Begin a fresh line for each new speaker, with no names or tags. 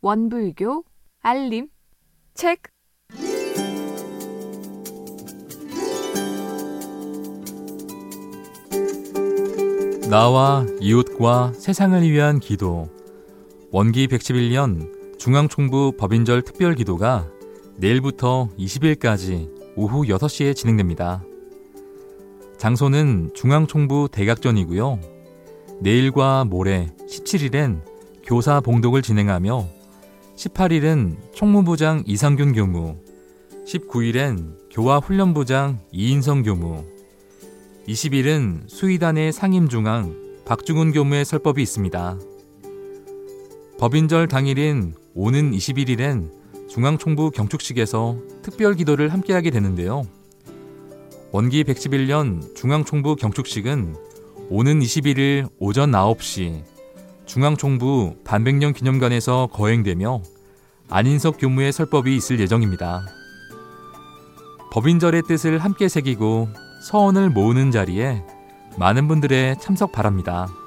원불교, 알림, 체크.
나와 이웃과 세상을 위한 기도. 원기 111년 중앙총부 법인절 특별기도가 내일부터 20일까지 오후 6시에 진행됩니다. 장소는 중앙총부 대각전이고요. 내일과 모레 17일엔 교사 봉독을 진행하며 18일은 총무부장 이상균 교무, 19일엔 교화훈련부장 이인성 교무, 20일은 수의단의 상임중앙 박중훈 교무의 설법이 있습니다. 법인절 당일인 오는 21일엔 중앙총부 경축식에서 특별기도를 함께하게 되는데요. 원기 111년 중앙총부 경축식은 오는 21일 오전 9시 중앙총부 반백년 기념관에서 거행되며 안인석 교무의 설법이 있을 예정입니다. 법인절의 뜻을 함께 새기고 서원을 모으는 자리에 많은 분들의 참석 바랍니다.